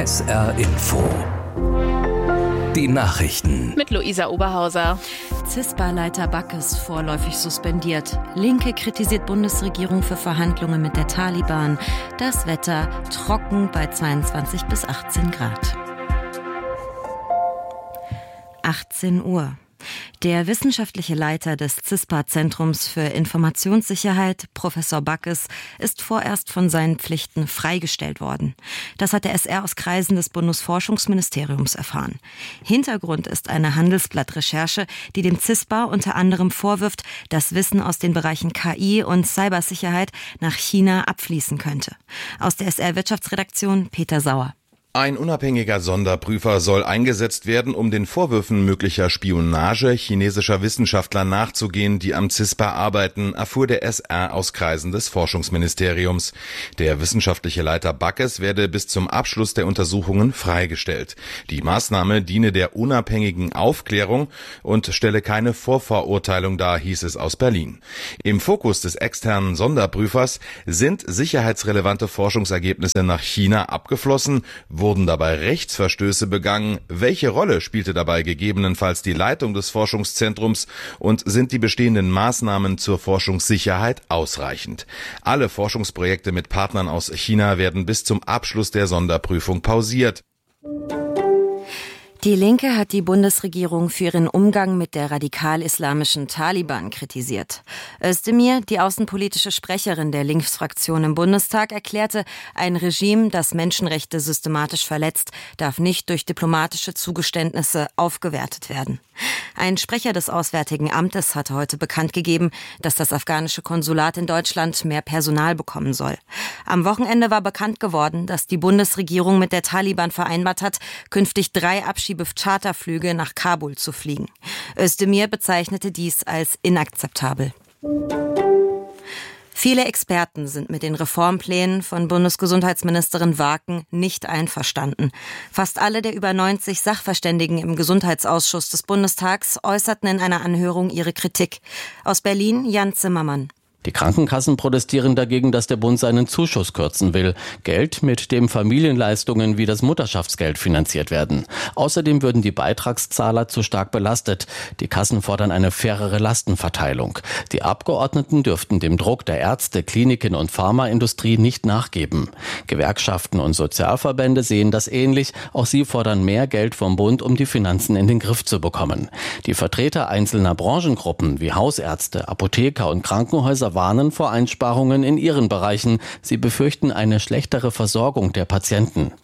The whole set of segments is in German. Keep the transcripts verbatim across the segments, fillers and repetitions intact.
S R Info. Die Nachrichten. Mit Luisa Oberhauser. CISPA-Leiter Backes vorläufig suspendiert. Linke kritisiert Bundesregierung für Verhandlungen mit der Taliban. Das Wetter trocken bei zweiundzwanzig bis achtzehn Grad. achtzehn Uhr. Der wissenschaftliche Leiter des CISPA-Zentrums für Informationssicherheit, Professor Backes, ist vorerst von seinen Pflichten freigestellt worden. Das hat der S R aus Kreisen des Bundesforschungsministeriums erfahren. Hintergrund ist eine Handelsblatt-Recherche, die dem CISPA unter anderem vorwirft, das Wissen aus den Bereichen K I und Cybersicherheit nach China abfließen könnte. Aus der S R-Wirtschaftsredaktion Peter Sauer. Ein unabhängiger Sonderprüfer soll eingesetzt werden, um den Vorwürfen möglicher Spionage chinesischer Wissenschaftler nachzugehen, die am CISPA arbeiten, erfuhr der S R aus Kreisen des Forschungsministeriums. Der wissenschaftliche Leiter Backes werde bis zum Abschluss der Untersuchungen freigestellt. Die Maßnahme diene der unabhängigen Aufklärung und stelle keine Vorverurteilung dar, hieß es aus Berlin. Im Fokus des externen Sonderprüfers sind sicherheitsrelevante Forschungsergebnisse nach China abgeflossen. Wurden dabei Rechtsverstöße begangen? Welche Rolle spielte dabei gegebenenfalls die Leitung des Forschungszentrums und sind die bestehenden Maßnahmen zur Forschungssicherheit ausreichend? Alle Forschungsprojekte mit Partnern aus China werden bis zum Abschluss der Sonderprüfung pausiert. Die Linke hat die Bundesregierung für ihren Umgang mit der radikal-islamischen Taliban kritisiert. Özdemir, die außenpolitische Sprecherin der Linksfraktion im Bundestag, erklärte, ein Regime, das Menschenrechte systematisch verletzt, darf nicht durch diplomatische Zugeständnisse aufgewertet werden. Ein Sprecher des Auswärtigen Amtes hatte heute bekannt gegeben, dass das afghanische Konsulat in Deutschland mehr Personal bekommen soll. Am Wochenende war bekannt geworden, dass die Bundesregierung mit der Taliban vereinbart hat, künftig drei Abschiebe-Charterflüge nach Kabul zu fliegen. Özdemir bezeichnete dies als inakzeptabel. Viele Experten sind mit den Reformplänen von Bundesgesundheitsministerin Waken nicht einverstanden. Fast alle der über neunzig Sachverständigen im Gesundheitsausschuss des Bundestags äußerten in einer Anhörung ihre Kritik. Aus Berlin Jan Zimmermann. Die Krankenkassen protestieren dagegen, dass der Bund seinen Zuschuss kürzen will. Geld, mit dem Familienleistungen wie das Mutterschaftsgeld finanziert werden. Außerdem würden die Beitragszahler zu stark belastet. Die Kassen fordern eine fairere Lastenverteilung. Die Abgeordneten dürften dem Druck der Ärzte, Kliniken und Pharmaindustrie nicht nachgeben. Gewerkschaften und Sozialverbände sehen das ähnlich. Auch sie fordern mehr Geld vom Bund, um die Finanzen in den Griff zu bekommen. Die Vertreter einzelner Branchengruppen wie Hausärzte, Apotheker und Krankenhäuser warnen vor Einsparungen in ihren Bereichen. Sie befürchten eine schlechtere Versorgung der Patienten.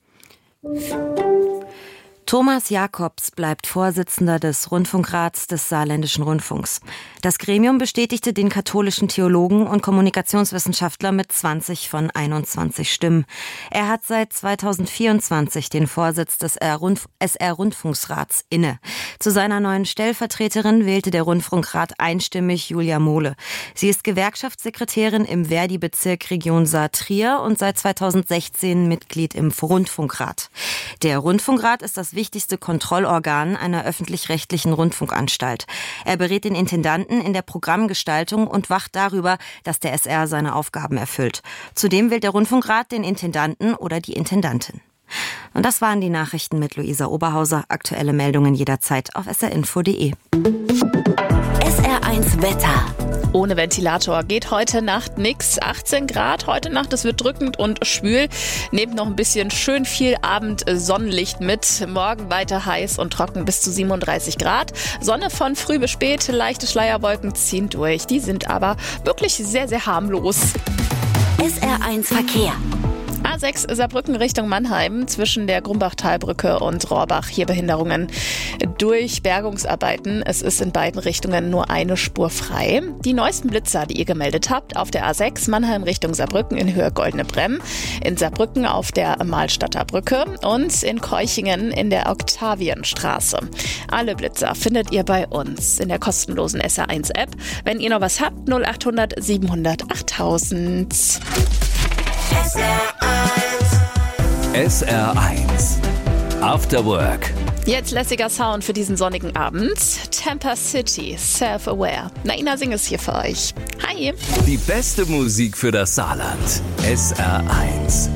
Thomas Jakobs bleibt Vorsitzender des Rundfunkrats des Saarländischen Rundfunks. Das Gremium bestätigte den katholischen Theologen und Kommunikationswissenschaftler mit zwanzig von einundzwanzig Stimmen. Er hat seit zweitausendvierundzwanzig den Vorsitz des S R-Rundfunksrats inne. Zu seiner neuen Stellvertreterin wählte der Rundfunkrat einstimmig Julia Mohle. Sie ist Gewerkschaftssekretärin im Verdi-Bezirk Region Saar-Trier und seit zweitausendsechzehn Mitglied im Rundfunkrat. Der Rundfunkrat ist das wichtigste Kontrollorgan einer öffentlich-rechtlichen Rundfunkanstalt. Er berät den Intendanten in der Programmgestaltung und wacht darüber, dass der S R seine Aufgaben erfüllt. Zudem wählt der Rundfunkrat den Intendanten oder die Intendantin. Und das waren die Nachrichten mit Luisa Oberhauser. Aktuelle Meldungen jederzeit auf s r info punkt d e. S R eins Wetter. Ohne Ventilator geht heute Nacht nix. achtzehn Grad heute Nacht, es wird drückend und schwül. Nehmt noch ein bisschen schön viel Abendsonnenlicht mit. Morgen weiter heiß und trocken bis zu siebenunddreißig Grad. Sonne von früh bis spät, leichte Schleierwolken ziehen durch. Die sind aber wirklich sehr, sehr harmlos. S R eins Verkehr. A sechs Saarbrücken Richtung Mannheim zwischen der Grumbach-Talbrücke und Rohrbach. Hier Behinderungen durch Bergungsarbeiten. Es ist in beiden Richtungen nur eine Spur frei. Die neuesten Blitzer, die ihr gemeldet habt, auf der A sechs Mannheim Richtung Saarbrücken in Höhe Goldene Bremm, in Saarbrücken auf der Mahlstadter Brücke und in Keuchingen in der Octavienstraße. Alle Blitzer findet ihr bei uns in der kostenlosen S R eins App. Wenn ihr noch was habt, null acht hundert siebenhundert achttausend. S R eins. S R eins. After Work. Jetzt lässiger Sound für diesen sonnigen Abend. Tampa City, Self-Aware. Naina Singh ist hier für euch. Hi. Die beste Musik für das Saarland. S R eins.